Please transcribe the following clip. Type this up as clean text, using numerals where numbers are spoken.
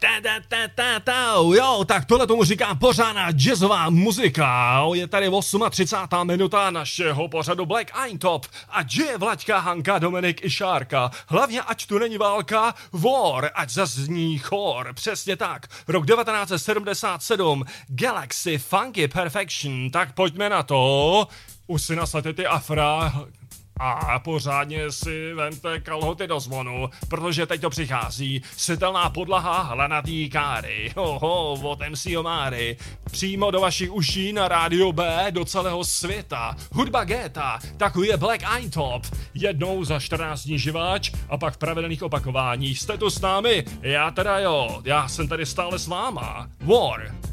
Jo, tak tohle tomu říkám pořádná jazzová muzika. Je tady 38. minuta našeho pořadu Black Eintop a je Vlaďka, Hanka, Dominik i Šárka. Hlavně ať tu není válka, war, ať zazní chor. Přesně tak. Rok 1977, Galaxy Funky Perfection. Tak pojďme na to. Už si nasaďte ty afra a pořádně si vemte kalhoty do zvonu, protože teď to přichází. Světelná podlaha hlanatý káry. Hoho, od MC Omáry. Přímo do vašich uší na rádio B do celého světa. Hudba Géta, takový je Black Eintop. Jednou za 14 dní živáč a pak v pravidelných opakováních. Jste tu s námi? Já teda jo, já jsem tady stále s váma. War.